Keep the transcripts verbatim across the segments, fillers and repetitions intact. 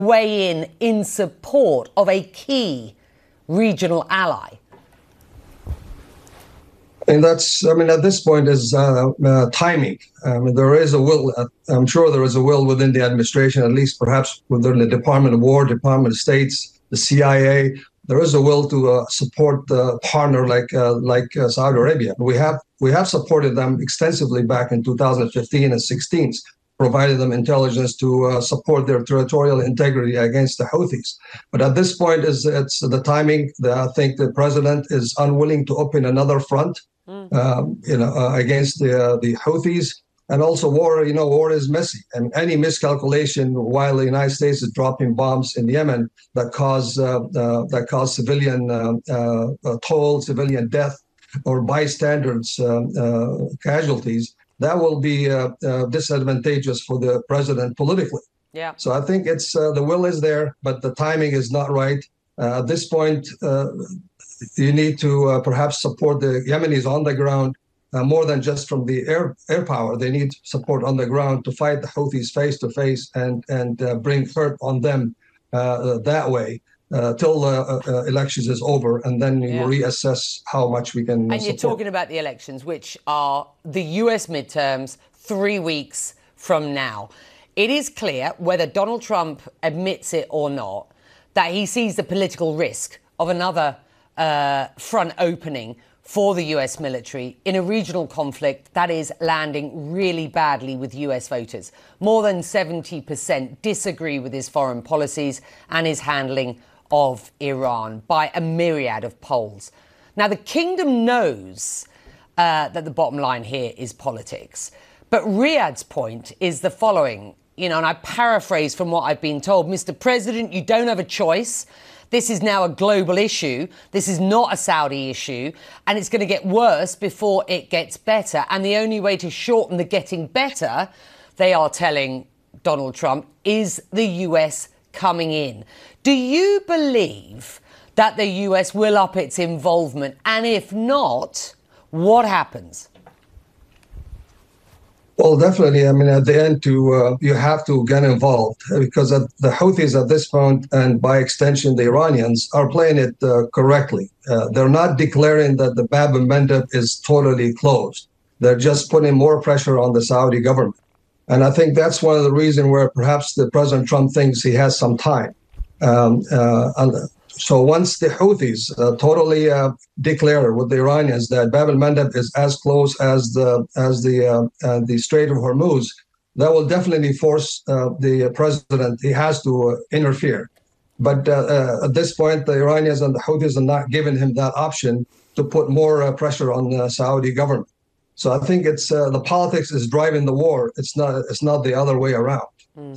weigh in in support of a key regional ally? And that's, I mean, at this point is uh, uh, timing. I mean, there is a will, uh, I'm sure there is a will within the administration, at least perhaps within the Department of War, Department of States, the C I A. There is a will to uh, support a partner like uh, like uh, Saudi Arabia. We have we have supported them extensively back in two thousand fifteen and sixteen, provided them intelligence to uh, support their territorial integrity against the Houthis. But at this point, is it's the timing. That I think the president is unwilling to open another front. Um, you know, uh, against the uh, the Houthis, and also war. You know, war is messy, and any miscalculation while the United States is dropping bombs in Yemen that cause uh, uh, that cause civilian uh, uh, toll, civilian death, or bystanders uh, uh, casualties, that will be uh, uh, disadvantageous for the president politically. Yeah. So I think it's uh, the will is there, but the timing is not right. Uh, at this point, uh, you need to uh, perhaps support the Yemenis on the ground uh, more than just from the air air power. They need support on the ground to fight the Houthis face to face and and uh, bring hurt on them uh, that way uh, till the uh, uh, elections is over, and then you Yeah. reassess how much we can. Uh, And you're support. talking about the elections, which are the U S midterms three weeks from now. It is clear, whether Donald Trump admits it or not, that he sees the political risk of another uh, front opening for the U S military in a regional conflict that is landing really badly with U S voters. More than seventy percent disagree with his foreign policies and his handling of Iran by a myriad of polls. Now, the kingdom knows uh, that the bottom line here is politics. But Riyadh's point is the following, you know, and I paraphrase from what I've been told. Mister President, you don't have a choice. This is now a global issue. This is not a Saudi issue. And it's going to get worse before it gets better. And the only way to shorten the getting better, they are telling Donald Trump, is the U S coming in. Do you believe that the U S will up its involvement? And if not, what happens? Well, definitely. I mean, at the end, to uh, you have to get involved because at the Houthis at this point, and by extension, the Iranians are playing it uh, correctly. Uh, they're not declaring that the Bab el-Mandeb is totally closed. They're just putting more pressure on the Saudi government. And I think that's one of the reasons where perhaps the President Trump thinks he has some time. Um, uh, so once the Houthis uh, totally uh, declare with the Iranians that Bab el-Mandeb is as close as the as the uh, uh, the Strait of Hormuz, that will definitely force uh, the president. He has to uh, interfere. But uh, uh, at this point, the Iranians and the Houthis are not giving him that option to put more uh, pressure on the Saudi government. So I think it's uh, the politics is driving the war. It's not it's not the other way around. Mm.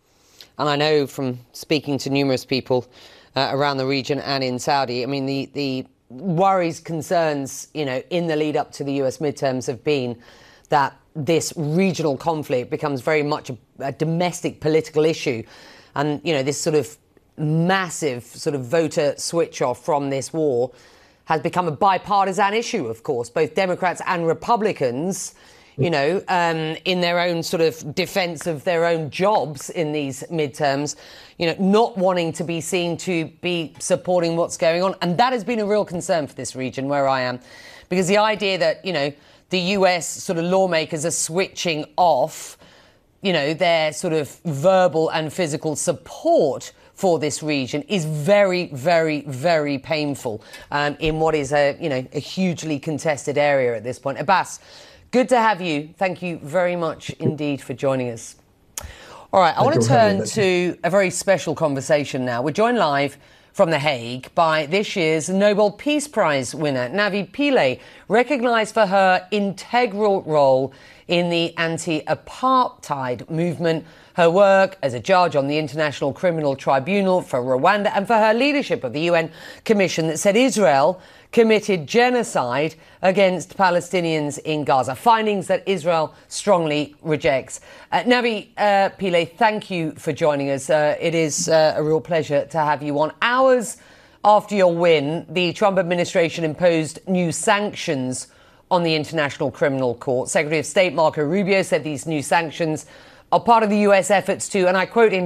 And I know from speaking to numerous people uh, around the region and in Saudi, I mean, the, the worries, concerns, you know, in the lead up to the U S midterms have been that this regional conflict becomes very much a, a domestic political issue. And, you know, this sort of massive sort of voter switch off from this war has become a bipartisan issue, of course, both Democrats and Republicans, you know, um, in their own sort of defense of their own jobs in these midterms, you know, not wanting to be seen to be supporting what's going on. And that has been a real concern for this region where I am, because the idea that, you know, the U S sort of lawmakers are switching off, you know, their sort of verbal and physical support for this region is very, very, very painful um, in what is a, you know, a hugely contested area at this point. Abbas, good to have you. Thank you very much indeed for joining us. All right, I want to turn to a very special conversation now. We're joined live from The Hague by this year's Nobel Peace Prize winner, Navi Pillay, recognised for her integral role in the anti-apartheid movement, her work as a judge on the International Criminal Tribunal for Rwanda, and for her leadership of the U N Commission that said Israel committed genocide against Palestinians in Gaza, findings that Israel strongly rejects. Uh, Navi uh, Pillay, thank you for joining us. Uh, it is uh, a real pleasure to have you on. Hours after your win, the Trump administration imposed new sanctions on the International Criminal Court. Secretary of State Marco Rubio said these new sanctions are part of the U S efforts to, and I quote him here,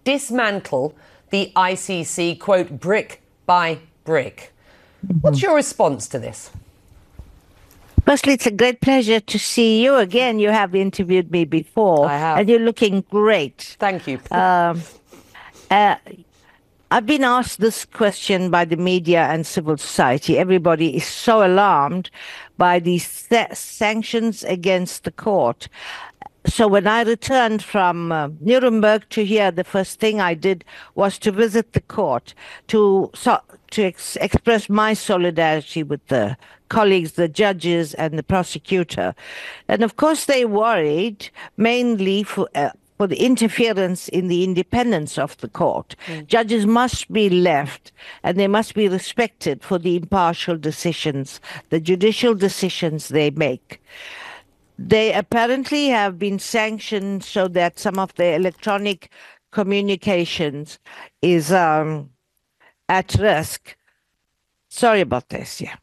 dismantle the I C C, quote, brick by brick. Mm-hmm. What's your response to this? Firstly, it's a great pleasure to see you again. You have interviewed me before. I have. And you're looking great. Thank you. Um, uh, I've been asked this question by the media and civil society. Everybody is so alarmed by these sanctions against the court. So when I returned from uh, Nuremberg to here, the first thing I did was to visit the court to so, to ex express my solidarity with the colleagues, the judges and the prosecutor. And of course, they worried mainly for, uh, for the interference in the independence of the court. Mm. Judges must be left and they must be respected for the impartial decisions, the judicial decisions they make. They apparently have been sanctioned so that some of the electronic communications is um, at risk. Sorry about this, yeah.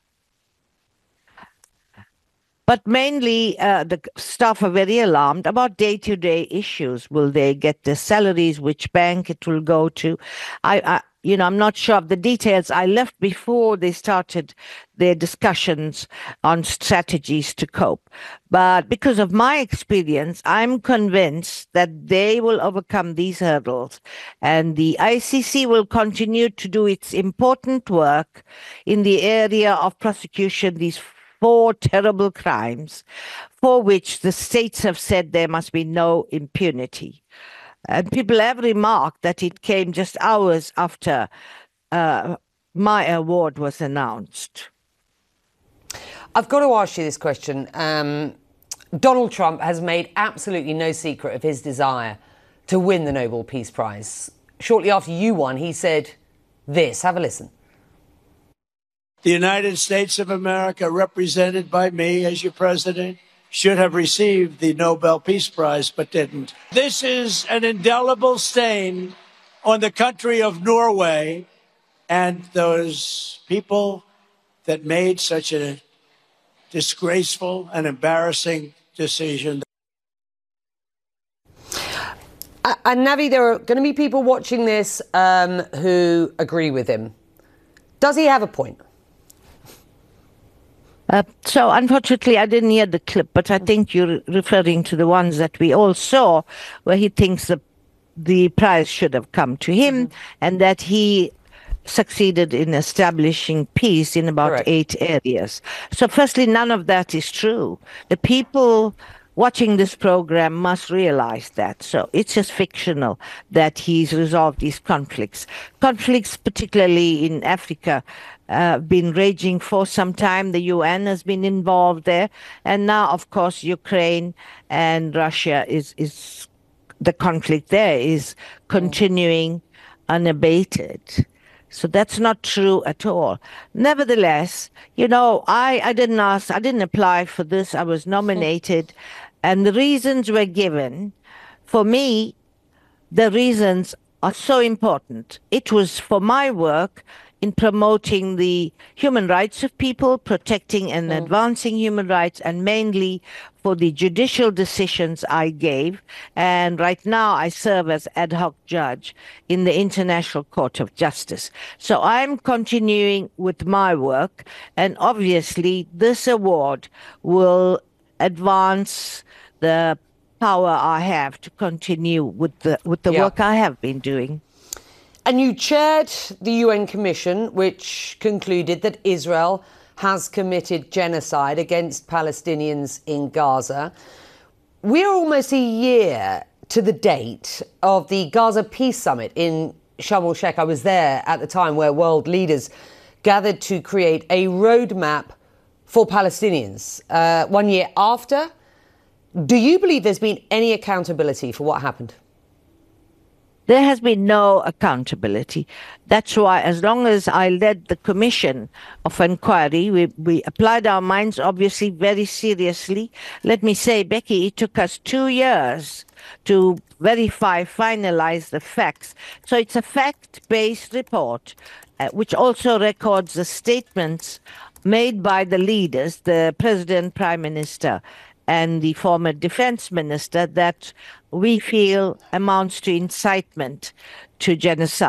But mainly, uh, the staff are very alarmed about day-to-day issues. Will they get their salaries? Which bank it will go to? I, I, you know, I'm not sure of the details. I left before they started their discussions on strategies to cope. But because of my experience, I'm convinced that they will overcome these hurdles, and the I C C will continue to do its important work in the area of prosecution. These four terrible crimes for which the states have said there must be no impunity. And people have remarked that it came just hours after uh, my award was announced. I've got to ask you this question. Um, Donald Trump has made absolutely no secret of his desire to win the Nobel Peace Prize. Shortly after you won, he said this. Have a listen. The United States of America, represented by me as your president, should have received the Nobel Peace Prize, but didn't. This is an indelible stain on the country of Norway and those people that made such a disgraceful and embarrassing decision. Uh, and Navi, there are going to be people watching this um, who agree with him. Does he have a point? Uh, so, unfortunately, I didn't hear the clip, but I think you're referring to the ones that we all saw, where he thinks the, the prize should have come to him, mm-hmm. and that he succeeded in establishing peace in about Correct. eight areas. So, firstly, none of that is true. The people watching this program must realize that. So it's just fictional that he's resolved these conflicts. Conflicts, particularly in Africa, uh, been raging for some time. The U N has been involved there. And now, of course, Ukraine and Russia is, is the conflict there is continuing unabated. So that's not true at all. Nevertheless, you know, I, I didn't ask, I didn't apply for this. I was nominated. And the reasons were given. For me, the reasons are so important. It was for my work in promoting the human rights of people, protecting and mm. advancing human rights, and mainly for the judicial decisions I gave. And right now I serve as ad hoc judge in the International Court of Justice. So I'm continuing with my work, and obviously this award will advance the power I have to continue with the with the yeah. work I have been doing. And you chaired the U N Commission, which concluded that Israel has committed genocide against Palestinians in Gaza. We're almost a year to the date of the Gaza Peace Summit in Sharm el-Sheikh. I was there at the time, where world leaders gathered to create a roadmap for Palestinians. Uh, one year after, do you believe there's been any accountability for what happened? There has been no accountability. That's why, as long as I led the commission of inquiry, we, we applied our minds, obviously, very seriously. Let me say, Becky, it took us two years to verify, finalize the facts. So it's a fact-based report, uh, which also records the statements made by the leaders, the president, prime minister, and the former defense minister that we feel amounts to incitement to genocide.